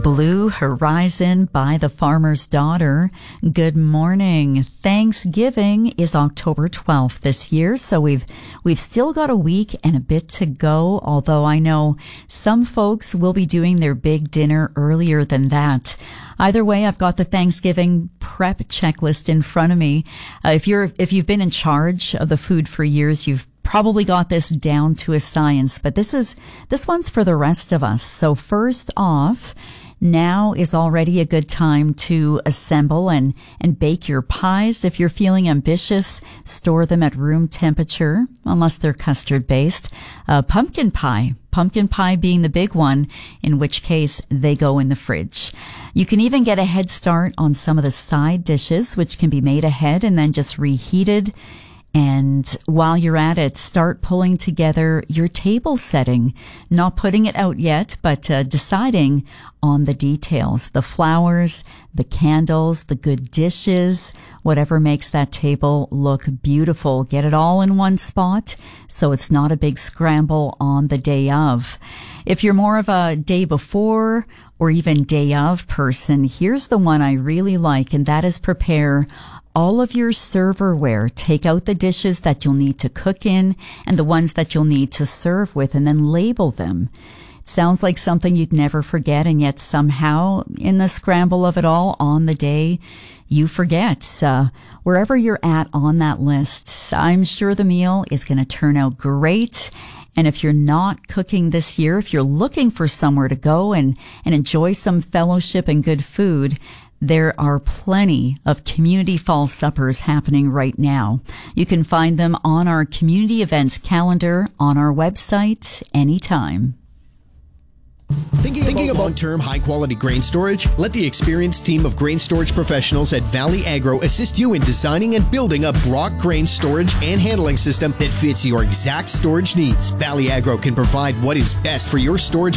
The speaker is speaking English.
Blue Horizon by The Farmer's Daughter. Good morning. Thanksgiving is October 12th this year, so we've still got a week and a bit to go, although I know some folks will be doing their big dinner earlier than that. Either way, I've got the Thanksgiving prep checklist in front of me. If you've been in charge of the food for years, you've probably got this down to a science, but this one's for the rest of us. So first off, now is already a good time to assemble and bake your pies. If you're feeling ambitious, store them at room temperature, unless they're custard based. Pumpkin pie being the big one, in which case they go in the fridge. You can even get a head start on some of the side dishes, which can be made ahead and then just reheated. And while you're at it, start pulling together your table setting, not putting it out yet, but deciding on the details, the flowers, the candles, the good dishes, whatever makes that table look beautiful. Get it all in one spot so it's not a big scramble on the day of. If you're more of a day before or even day of person, here's the one I really like, and that is prepare all of your serverware. Take out the dishes that you'll need to cook in and the ones that you'll need to serve with, and then label them. It sounds like something you'd never forget, and yet somehow in the scramble of it all on the day, you forget. Wherever you're at on that list, I'm sure the meal is going to turn out great. And if you're not cooking this year, if you're looking for somewhere to go and enjoy some fellowship and good food, there are plenty of community fall suppers happening right now. You can find them on our community events calendar on our website anytime. Thinking about long-term, high-quality grain storage? Let the experienced team of grain storage professionals at Valley Agro assist you in designing and building a Brock grain storage and handling system that fits your exact storage needs. Valley Agro can provide what is best for your storage